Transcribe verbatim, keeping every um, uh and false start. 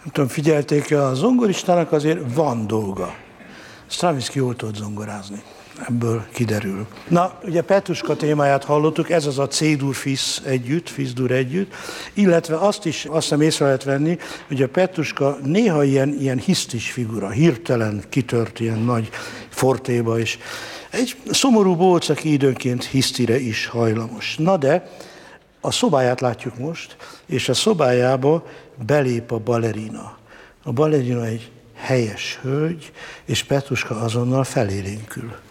tudom, figyelték-e, a zongoristának azért van dolga. Stravinsky jól tudott zongorázni. Ebből kiderül. Na, ugye Petruska témáját hallottuk, ez az a C-dur Fis együtt, Fis-dur együtt, illetve azt is azt hiszem észre lehet venni, hogy a Petruska néha ilyen, ilyen hisztis figura, hirtelen kitört ilyen nagy fortéba, és egy szomorú bóc, aki időnként hisztire is hajlamos. Na de a szobáját látjuk most, és a szobájába belép a balerina. A balerina egy helyes hölgy, és Petruska azonnal felélénkül.